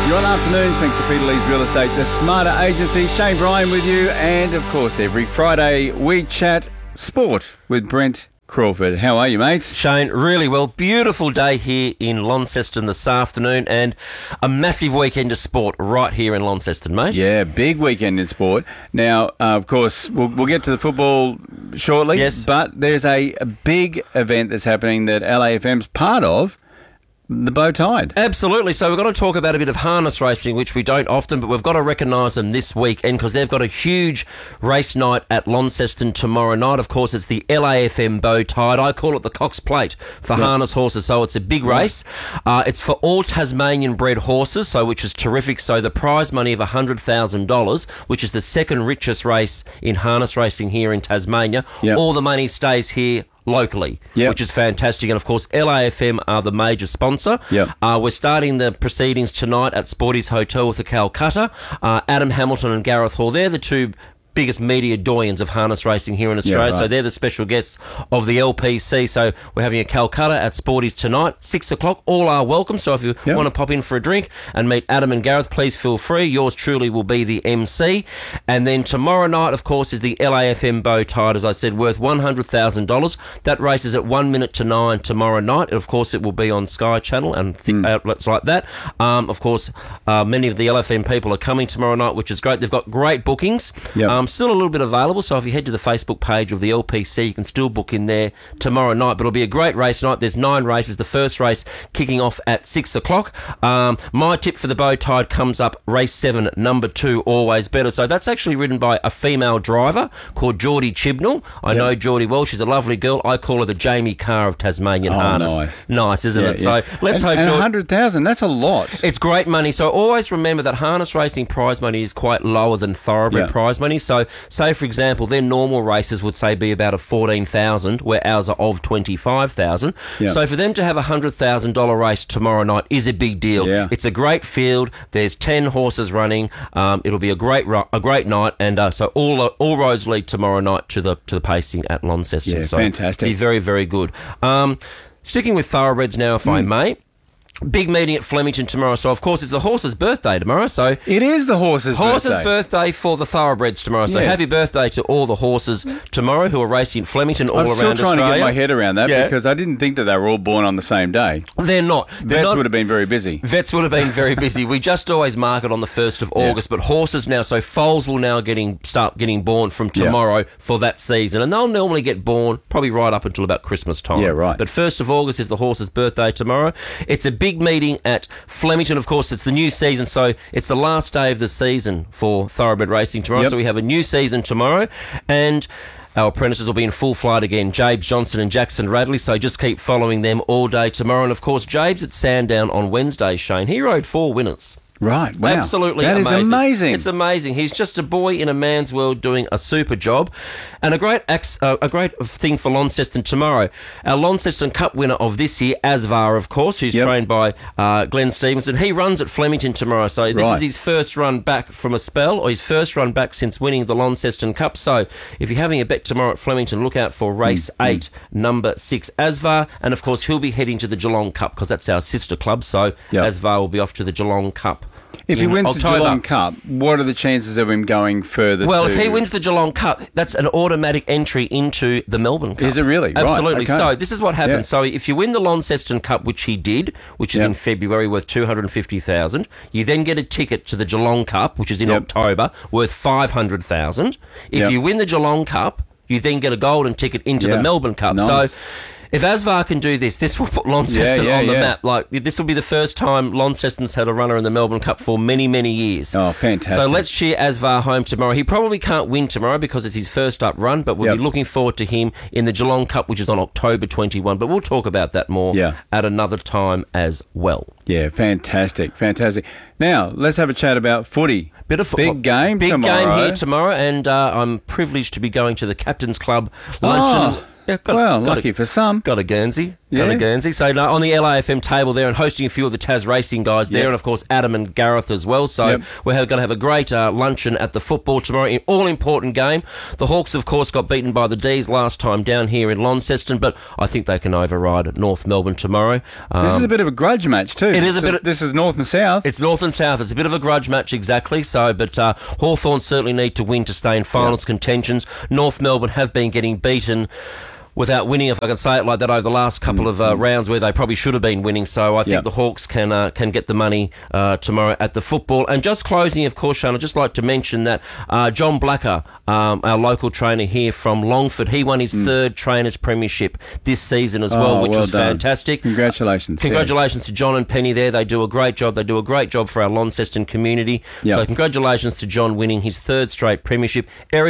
Your afternoons, thanks to Peter Lee's Real Estate, the Smarter Agency. Shane Bryan with you, and of course, every Friday we chat sport with Brent Crawford. How are you, mate? Shane, really well. Beautiful day here in Launceston this afternoon, and a massive weekend of sport right here in Launceston, mate. Yeah, big weekend in sport. Now, of course, we'll get to the football shortly. Yes. But there's a big event that's happening that LAFM's part of. The Bow Tide. Absolutely. So we're going to talk about a bit of harness racing, which we don't often, but we've got to recognise them this weekend because they've got a huge race night at Launceston tomorrow night. Of course, it's the LAFM Bow Tide. I call it the Cox Plate for harness horses. So it's a big race. It's for all Tasmanian bred horses, so which is terrific. So the prize money of $100,000, which is the second richest race in harness racing here in Tasmania. All the money stays here locally, which is fantastic. And of course, LAFM are the major sponsor. We're starting the proceedings tonight at Sporty's Hotel with the Calcutta. Adam Hamilton and Gareth Hall, they're the two biggest media doyens of harness racing here in Australia. So they're the special guests of the LPC. So we're having a Calcutta at Sporty's tonight, 6 o'clock. All are welcome. So if you want to pop in for a drink and meet Adam and Gareth, please feel free. Yours truly will be the MC. And then tomorrow night, of course, is the LAFM Bow Tide, as I said, worth $100,000. That race is at 1 minute to 9 tomorrow night. Of course, it will be on Sky Channel and outlets like that. Of course, many of the LFM people are coming tomorrow night, which is great. They've got great bookings. Still a little bit available, so if you head to the Facebook page of the LPC, you can still book in there tomorrow night. But it'll be a great race night. There's 9 races. The first race kicking off at 6 o'clock. My tip for the Bow Tide comes up race 7, number 2, Always Better. So that's actually ridden by a female driver called Geordie Chibnall. I know Geordie well. She's a lovely girl. I call her the Jamie Carr of Tasmanian harness. Nice, isn't it? So let's hope. And 100,000, that's a lot. It's great money. So always remember that harness racing prize money is quite lower than thoroughbred prize money. So say, for example, their normal races would say be about a 14,000, where ours are of 25,000. So for them to have a $100,000 race tomorrow night is a big deal. It's a great field. There's 10 horses running. It'll be a great night, and so all roads lead tomorrow night to the pacing at Launceston. So fantastic. Be very, very good. Sticking with thoroughbreds now, if I may. Big meeting at Flemington tomorrow. So, of course, it's the horse's birthday tomorrow. So it is the horse's birthday for the thoroughbreds tomorrow. So happy birthday to all the horses tomorrow who are racing at Flemington all around Australia. I'm still trying to get my head around that because I didn't think that they were all born on the same day. They're not. Vets would have been very busy. Vets would have been very busy. We just always mark it on the 1st of August, but horses now, so foals will now start getting born from tomorrow for that season. And they'll normally get born probably right up until about Christmas time. But 1st of August is the horse's birthday tomorrow. It's a big meeting at Flemington. Of course, it's the new season, so it's the last day of the season for thoroughbred racing tomorrow. So we have a new season tomorrow, and our apprentices will be in full flight again, Jabes Johnson and Jackson Radley, so just keep following them all day tomorrow. And of course, Jabes at Sandown on Wednesday, Shane. He rode 4 winners. Right, wow. Absolutely amazing. That is amazing. It's amazing. He's just a boy in a man's world doing a super job. And a great thing for Launceston tomorrow. Our Launceston Cup winner of this year, Asvar, of course, who's trained by Glenn Stevenson. He runs at Flemington tomorrow. So this is his first run back from a spell, or his first run back since winning the Launceston Cup. So if you're having a bet tomorrow at Flemington, look out for race 8, number 6, Asvar. And of course, he'll be heading to the Geelong Cup because that's our sister club. So Asvar will be off to the Geelong Cup. If he wins the Geelong Cup, what are the chances of him going further? Well, if he wins the Geelong Cup, that's an automatic entry into the Melbourne Cup. Is it really? Absolutely. Right. Okay. So this is what happens. So if you win the Launceston Cup, which he did, which is in February, worth $250,000, you then get a ticket to the Geelong Cup, which is in October, worth $500,000. If you win the Geelong Cup, you then get a golden ticket into the Melbourne Cup. Nice. So if Asvar can do this, this will put Launceston on the map. Like, this will be the first time Launceston's had a runner in the Melbourne Cup for many, many years. Oh, fantastic. So let's cheer Asvar home tomorrow. He probably can't win tomorrow because it's his first up run, but we'll be looking forward to him in the Geelong Cup, which is on October 21. But we'll talk about that more at another time as well. Yeah, fantastic, fantastic. Now, let's have a chat about footy. Bit of football. Big game tomorrow. Big game here tomorrow, and I'm privileged to be going to the Captain's Club luncheon. Lucky for some. Got a Guernsey. Yeah. Guernsey. So no, on the LAFM table there and hosting a few of the Tas Racing guys there, Yep. and of course Adam and Gareth as well. So Yep. we're going to have a great luncheon at the football tomorrow. All important game. The Hawks, of course, got beaten by the D's last time down here in Launceston, but I think they can override North Melbourne tomorrow. This is a bit of a grudge match too. It is a bit of- This is North and South. It's North and South. It's a bit of a grudge match, exactly. So, but Hawthorn certainly need to win to stay in finals contentions. North Melbourne have been getting beaten without winning, if I can say it like that, over the last couple of rounds where they probably should have been winning. So I think Yep. the Hawks can get the money tomorrow at the football. And just closing, of course, Sean, I'd just like to mention that John Blacker, our local trainer here from Longford, he won his third Trainers Premiership this season as well, which well was done. fantastic. Congratulations. Congratulations to John and Penny there. They do a great job. They do a great job for our Launceston community. Yep. So congratulations to John winning his third straight premiership. Eric